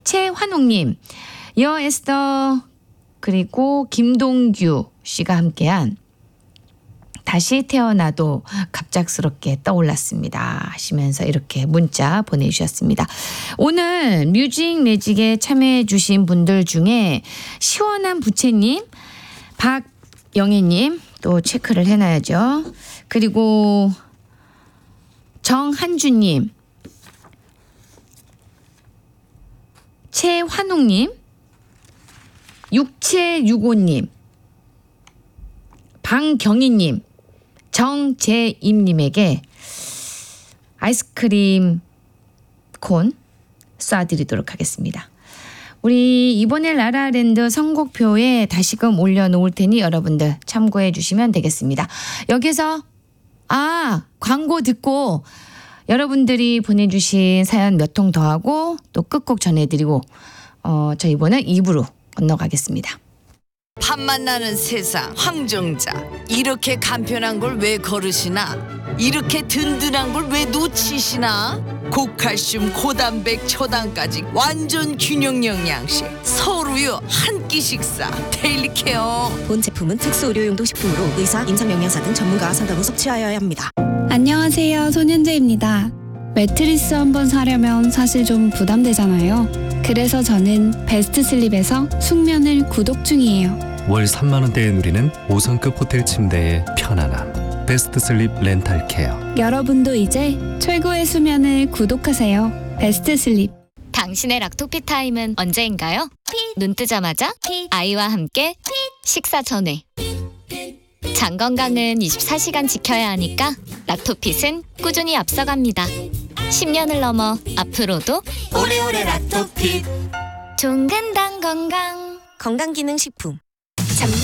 최환웅님, 여 에스더 그리고 김동규 씨가 함께한 다시 태어나도 갑작스럽게 떠올랐습니다 하시면서 이렇게 문자 보내주셨습니다. 오늘 뮤직 매직에 참여해 주신 분들 중에 시원한 부채님, 박영애님 또 체크를 해놔야죠. 그리고 정한주님, 최환웅님, 6765님, 방경희님, 정재임님에게 아이스크림 콘 쏴드리도록 하겠습니다. 우리 이번에 라라랜드 선곡표에 다시금 올려놓을 테니 여러분들 참고해 주시면 되겠습니다. 여기서 광고 듣고 여러분들이 보내주신 사연 몇 통 더 하고 또 끝곡 전해드리고 저 이번에 2부로 건너가겠습니다. 밥 만나는 세상 황정자, 이렇게 간편한 걸 왜 거르시나, 이렇게 든든한 걸 왜 놓치시나. 고칼슘 고단백 초당까지 완전 균형 영양식, 서울우유 한 끼 식사 데일리케어. 본 제품은 특수 의료용도 식품으로 의사, 임상영양사 등 전문가 상담 후 섭취하여야 합니다. 안녕하세요, 손현재입니다. 매트리스 한번 사려면 사실 좀 부담되잖아요. 그래서 저는 베스트슬립에서 숙면을 구독 중이에요. 월 3만 원대에 누리는 5성급 호텔 침대의 편안함. 베스트슬립 렌탈케어. 여러분도 이제 최고의 수면을 구독하세요. 베스트슬립. 당신의 락토피 타임은 언제인가요? 눈 뜨자마자 아이와 함께 식사 전에. 장 건강은 24시간 지켜야 하니까 락토핏은 꾸준히 앞서갑니다. 10년을 넘어 앞으로도 오래오래 락토핏. 종근당 건강. 건강기능식품.